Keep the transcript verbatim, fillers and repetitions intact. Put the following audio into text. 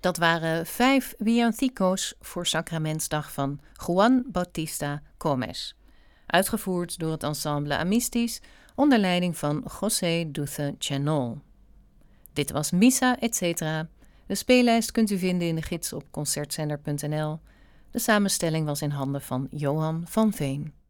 Dat waren vijf villancicos voor Sacramentsdag van Juan Bautista Gómez, uitgevoerd door het ensemble Amistis onder leiding van José Duce Chenol. Dit was Missa et cetera. De speellijst kunt u vinden in de gids op concertzender punt n l. De samenstelling was in handen van Johan van Veen.